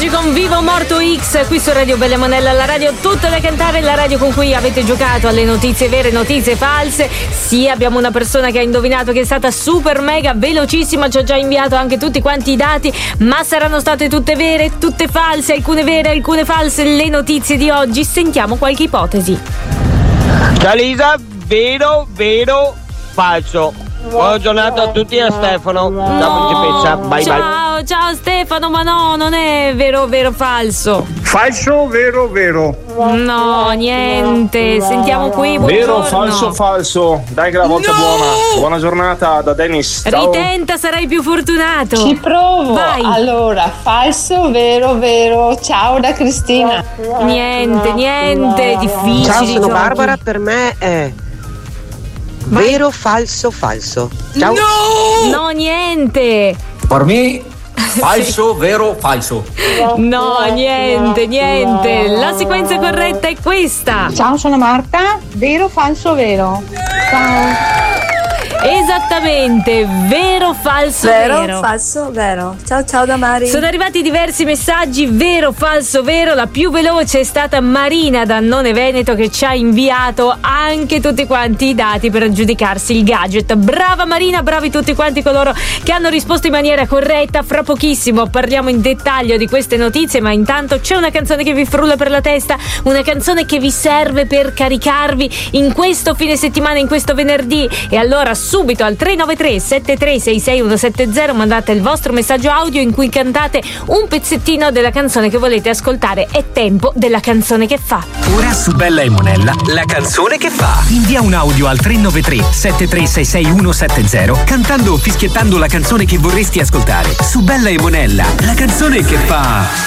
oggi con Vivo Morto X qui su Radio Bella Monella, la radio tutta da cantare, la radio con cui avete giocato alle notizie vere, notizie false. Sì, abbiamo una persona che ha indovinato, che è stata super mega velocissima, ci ha già inviato anche tutti quanti i dati, ma saranno state tutte vere, tutte false, alcune vere, alcune false le notizie di oggi? Sentiamo qualche ipotesi. Ciao Lisa, vero, falso. Buona giornata a tutti e a Stefano. Ciao principessa, bye bye. Ciao Stefano, ma no, non è vero, falso. Falso, vero. No, niente. Sentiamo qui. Vero, buongiorno. falso. Dai che la volta è buona. Buona giornata da Dennis. Ciao. Ritenta, sarai più fortunato. Ci provo. Vai. Allora, falso, vero. Ciao da Cristina. Niente, difficile. Ciao, sono giochi. Barbara, per me è vero, falso. Ciao. No, niente. Per me, falso, vero, falso. No, niente. La sequenza corretta è questa. Ciao, sono Marta. Vero, falso, vero. Ciao. Esattamente, vero, falso, vero. Falso, vero. Ciao da Mari. Sono arrivati diversi messaggi, vero, falso, vero. La più veloce è stata Marina da Annone Veneto, che ci ha inviato anche tutti quanti i dati per aggiudicarsi il gadget. Brava Marina, bravi tutti quanti coloro che hanno risposto in maniera corretta. Fra pochissimo parliamo in dettaglio di queste notizie, ma intanto c'è una canzone che vi frulla per la testa, una canzone che vi serve per caricarvi in questo fine settimana, in questo venerdì. E allora subito al 393 7366 170 mandate il vostro messaggio audio in cui cantate un pezzettino della canzone che volete ascoltare. È tempo della canzone che fa. Ora su Bella e Monella, la canzone che fa. Invia un audio al 393 7366 170 cantando o fischiettando la canzone che vorresti ascoltare. Su Bella e Monella, la canzone che fa.